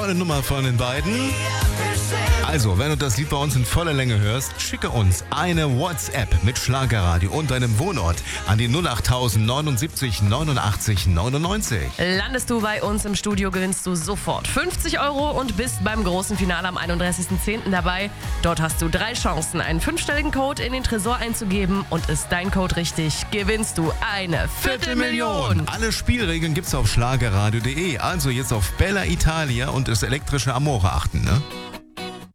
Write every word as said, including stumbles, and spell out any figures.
tolle Nummer von den beiden. Also, wenn du das Lied bei uns in voller Länge hörst, schicke uns eine WhatsApp mit Schlagerradio und deinem Wohnort an die null acht neunundsiebzig neunundachtzig neunundneunzig. Landest du bei uns im Studio, gewinnst du sofort fünfzig Euro und bist beim großen Finale am einunddreißigsten zehnten dabei. Dort hast du drei Chancen, einen fünfstelligen Code in den Tresor einzugeben, und ist dein Code richtig, gewinnst du eine Viertelmillion. Alle Spielregeln gibt's auf schlagerradio punkt de. Also jetzt auf Bella Italia und das elektrische Amore achten, ne?